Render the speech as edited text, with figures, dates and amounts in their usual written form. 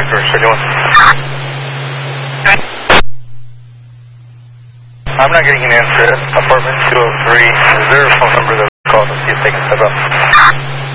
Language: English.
I'm not getting an answer. Apartment 203. Is there a phone number that we call to see if they can step up?